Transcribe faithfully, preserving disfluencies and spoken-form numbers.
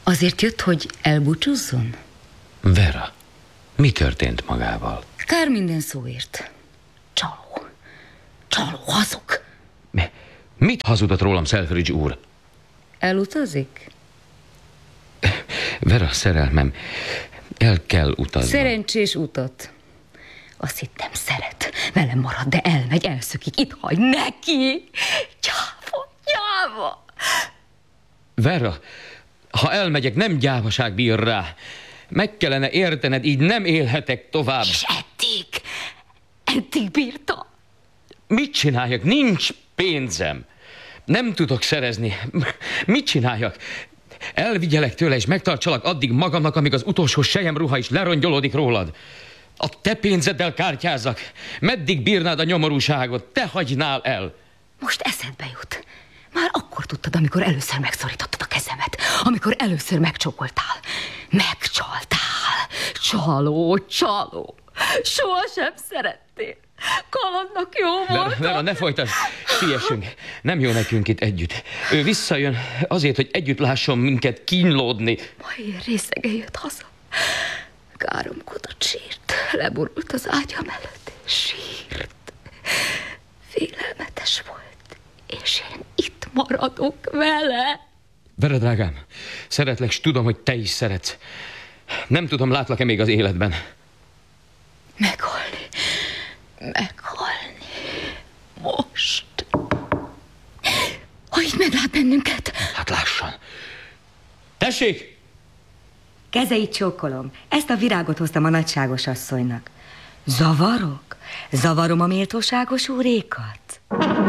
Azért jött, hogy elbúcsúzzon? Vera, mi történt magával? Kár minden szóért. Csaló. Csaló, hazug. Mi? Mit hazudott rólam Selfridge úr? Elutazik? Vera, szerelmem, el kell utazni. Szerencsés utat. Azt hittem szeret. Velem marad, de elmegy, elszökik. Itt hagy neki. Gyáva, gyáva. Vera, ha elmegyek, nem gyávaság bír rá. Meg kellene értened, így nem élhetek tovább. És eddig, eddig bírta. Mit csináljak? Nincs pénzem. Nem tudok szerezni. Mit csináljak? Elvigyelek tőle, és megtartsalak addig magamnak, amíg az utolsó selyemruha is lerongyolódik rólad. A te pénzeddel kártyázzak. Meddig bírnád a nyomorúságot? Te hagynál el. Most eszedbe jut. Már akkor tudtad, amikor először megszorítottad a kezemet. Amikor először megcsókoltál. Megcsaltál. Csaló, csaló. Sohasem szerettél. Kalandnak jó volt. Vera, Vera, ne folytasd. Siessünk. Nem jó nekünk itt együtt. Ő visszajön azért, hogy együtt lásson minket kínlódni. Ma ér részege jött haza. Káromkodott, sírt. Leborult az ágya mellett. Sírt. Félelmetes volt. És én itt maradok vele. Vera, drágám, szeretlek, s tudom, hogy te is szeretsz. Nem tudom, látlak-e még az életben. Meghalni. Meghalni. Most. Ha itt meglát bennünket. Hát lásson. Tessék! Kezeit csókolom. Ezt a virágot hoztam a nagyságos asszonynak. Zavarok? Zavarom a méltóságos úrékat?